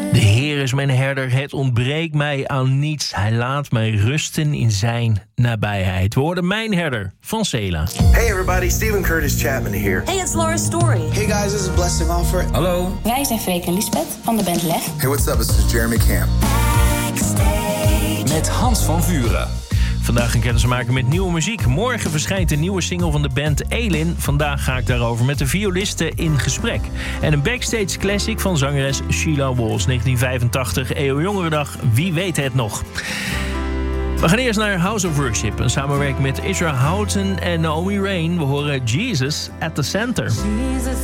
De Heer is mijn herder, het ontbreekt mij aan niets. Hij laat mij rusten in zijn nabijheid. We hoorden Mijn Herder van Sela. Hey everybody, Stephen Curtis Chapman here. Hey, it's Laura Story. Hey guys, this is Blessing Offer. Hallo. Wij zijn Freek en Lisbeth van de band Lef. Hey, what's up? This is Jeremy Camp. Met Hans van Vuren. Vandaag een kennis maken met nieuwe muziek. Morgen verschijnt een nieuwe single van de band Elin. Vandaag ga ik daarover met de violisten in gesprek. En een backstage classic van zangeres Sheila Walls. 1985, Eeuwjongerendag, wie weet het nog. We gaan eerst naar House of Worship. Een samenwerking met Israel Houghton en Naomi Rain. We horen Jesus at the Center.